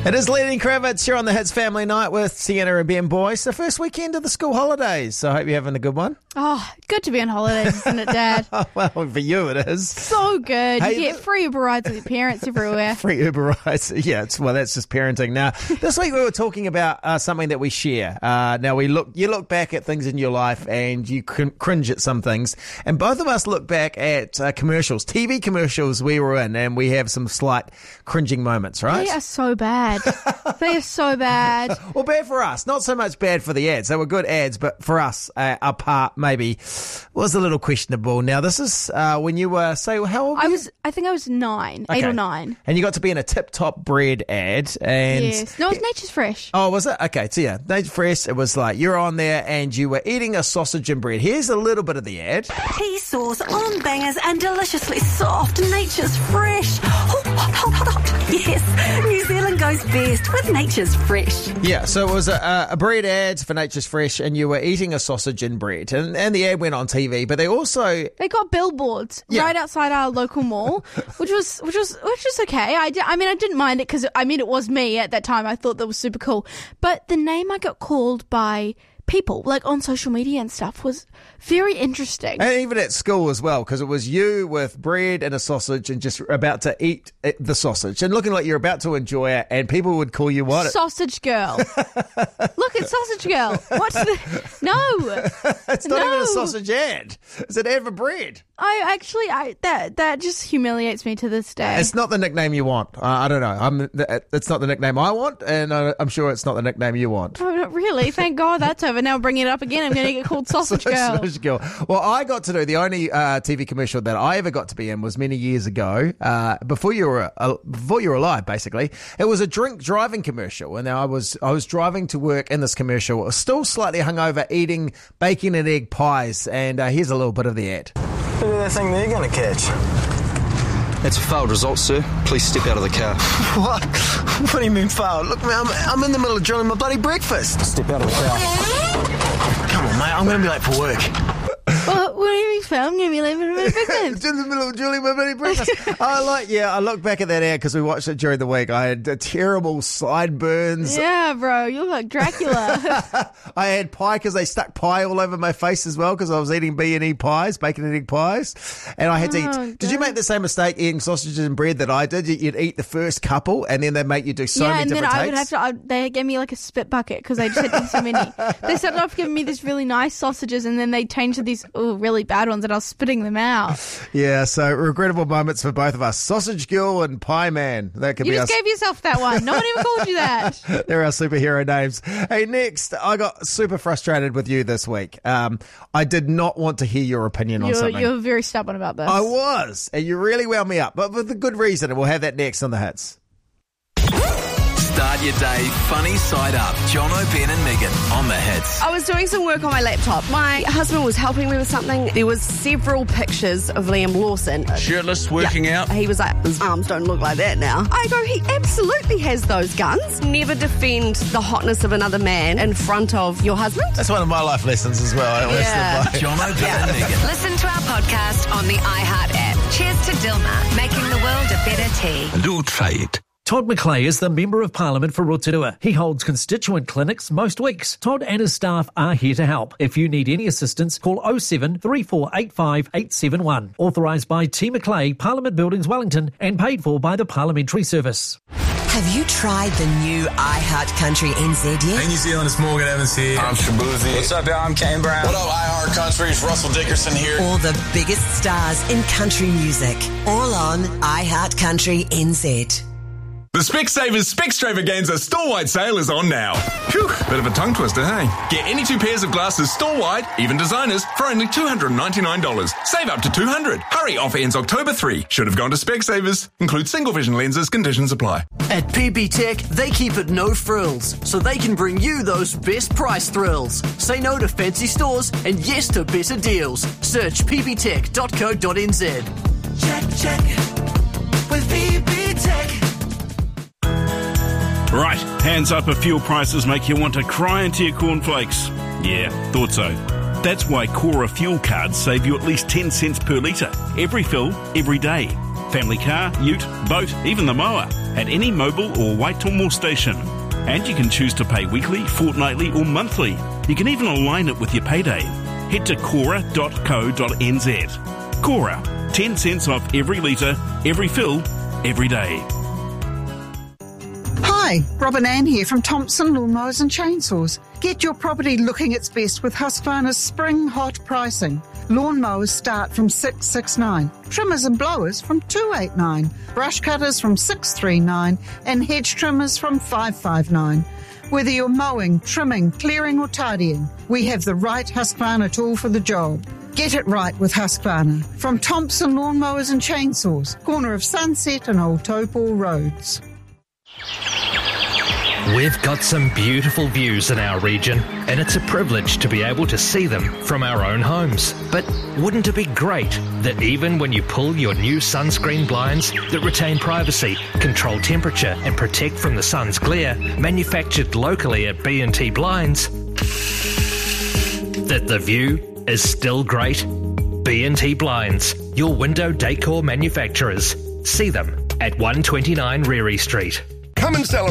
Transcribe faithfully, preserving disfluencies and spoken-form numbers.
It is Lenny Kravitz. You're on the Hits Family Night with Sienna and Ben Boyce. The first weekend of the school holidays. So I hope you're having a good one. Oh, good to be on holidays, isn't it, Dad? Well, for you it is. So good. Hey, you get free Uber rides with your parents everywhere. Free Uber rides. Yeah, it's, well, that's just parenting. Now, this week we were talking about uh, something that we share. Uh, now, we look. you look back at things in your life and you cr- cringe at some things. And both of us look back at uh, commercials, T V commercials we were in, and we have some slight cringing moments, right? They are so bad. They are so bad. Well, bad for us. Not so much bad for the ads. They were good ads, but for us, uh, our part maybe was a little questionable. Now, this is uh, when you were, say, how old were I you? was, I think I was nine, Okay. eight or nine. And you got to be in a Tip Top bread ad. And Yes. No, it was Nature's Fresh. Oh, was it? Okay, so yeah, Nature's Fresh. It was like you're on there and you were eating a sausage and bread. Here's a little bit of the ad. Pea sauce on bangers and deliciously soft. Nature's Fresh. Hot, hot, hot, hot, hot. Yes, New Zealand goes best with Nature's Fresh. Yeah, so it was a, a bread ad for Nature's Fresh, and you were eating a sausage and bread, and, and the ad went on T V. But they also They got billboards Yeah. right outside our local mall, which was which was which was okay. I, did, I mean, I didn't mind it because I mean it was me at that time. I thought that was super cool. But the name I got called by people, like on social media and stuff, was very interesting. And even at school as well, because it was you with bread and a sausage and just about to eat it- the sausage and looking like you're about to enjoy it, and people would call you what? Sausage girl. Look, it's Sausage Girl. What's the... No. It's not even No. a sausage ad. It's an ad for bread. I actually, I that that just humiliates me to this day. It's not the nickname you want. Uh, I don't know. I'm. It's not the nickname I want, and I, I'm sure it's not the nickname you want. Oh, not really. Thank God that's over. Now bring it up again. I'm going to get called Sausage Girl. Sausage Girl. Well, I got to do the only uh, T V commercial that I ever got to be in was many years ago, uh, before you were uh, before you were alive. Basically, it was a drink driving commercial, and I was I was driving to work in this commercial, I was still slightly hungover, eating bacon and egg pies. And uh, here's a little bit of the ad. Look at that thing they're going to catch. That's a failed result, sir. Please step out of the car. What? What do you mean failed? Look, man, I'm, I'm in the middle of drilling my bloody breakfast. Step out of the car. Come on, mate, I'm going to be late for work. Well, what do you mean, Phil? I'm going to be leaving my business. In the middle of Julie my bloody breakfast. I like, yeah, I look back at that ad because we watched it during the week. I had uh, terrible sideburns. Yeah, bro, you look like Dracula. I had pie because they stuck pie all over my face as well because I was eating B and E pies, bacon and egg pies. And I had to Oh, eat. Did you God. make the same mistake eating sausages and bread that I did? You'd eat the first couple and then they'd make you do so yeah, many and then different I would have takes. to. I, they gave me like a spit bucket because they just had so many. They started off giving me these really nice sausages, and then they changed to these oh, really bad ones, and I was spitting them out. Yeah, so regrettable moments for both of us. Sausage Girl and Pie Man. That could You be just us. gave yourself that one. No one even called you that. They're our superhero names. Hey, next, I got super frustrated with you this week. Um, I did not want to hear your opinion on You're, something. you're very stubborn about this. I was, and you really wound me up, but with a good reason, and we'll have that next on the hits. Start your day funny side up. Jono, Ben and Megan on the hits. I was doing some work on my laptop. My husband was helping me with something. There was several pictures of Liam Lawson. Shirtless, working out. He was like, his arms don't look like that now. I go, he absolutely has those guns. Never defend the hotness of another man in front of your husband. That's one of my life lessons as well. I always Yeah. live by. Jono, Ben and Megan. Listen to our podcast on the iHeart app. Cheers to Dilma, making the world a better tea. Do try it. Todd McClay is the Member of Parliament for Rotorua. He holds constituent clinics most weeks. Todd and his staff are here to help. If you need any assistance, call oh seven, three four eight five, eight seven one. Authorised by T McClay, Parliament Buildings, Wellington, and paid for by the Parliamentary Service. Have you tried the new iHeart Country N Z yet? Hey New Zealand, it's Morgan Evans here. I'm Shabuzi. What's up, y'all? I'm Kane Brown. What up, iHeart Country? It's Russell Dickerson here. All the biggest stars in country music. All on iHeart Country N Z. The Specsavers Specstravaganza store-wide sale is on now. Phew, bit of a tongue twister, hey? Get any two pairs of glasses store-wide, even designers, for only two hundred ninety-nine dollars. Save up to two hundred dollars. Hurry, offer ends October third. Should have gone to Specsavers. Includes single vision lenses, conditions apply. At P B Tech, they keep it no frills, so they can bring you those best price thrills. Say no to fancy stores and yes to better deals. Search p b tech dot co dot n z. Check, check, with P B Tech. Right, hands up if fuel prices make you want to cry into your cornflakes. Yeah, thought so. That's why Cora fuel cards save you at least ten cents per litre. Every fill, every day. Family car, ute, boat, even the mower. at any mobile or Waitomō station. And you can choose to pay weekly, fortnightly or monthly. You can even align it with your payday. Head to cora dot co dot n z. Cora, ten cents off every litre, every fill, every day. Hi, Robin Ann here from Thompson Lawnmowers and Chainsaws. Get your property looking its best with Husqvarna's spring hot pricing. Lawnmowers start from six sixty-nine, trimmers and blowers from two eighty-nine, brush cutters from six thirty-nine, and hedge trimmers from five fifty-nine. Whether you're mowing, trimming, clearing or tidying, we have the right Husqvarna tool for the job. Get it right with Husqvarna. From Thompson Lawnmowers and Chainsaws, corner of Sunset and Old Taupo Roads. We've got some beautiful views in our region, and it's a privilege to be able to see them from our own homes. But wouldn't it be great that even when you pull your new sunscreen blinds that retain privacy, control temperature and protect from the sun's glare, manufactured locally at B and T Blinds, that the view is still great? B and T Blinds, your window decor manufacturers. See them at one twenty-nine Reary Street. Come and celebrate